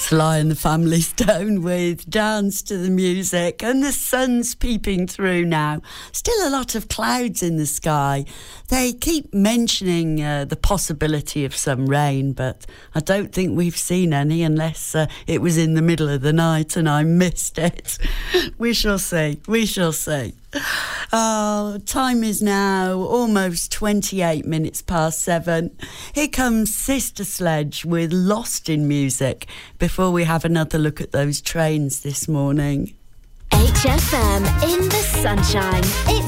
Sly and the Family Stone with Dance to the Music, and the sun's peeping through now. Still a lot of clouds in the sky. They keep mentioning the possibility of some rain, but I don't think we've seen any unless it was in the middle of the night and I missed it. We shall see. We shall see. Oh, time is now almost 28 minutes past 7. Here comes Sister Sledge with Lost in Music before we have another look at those trains this morning. HFM in the sunshine. It's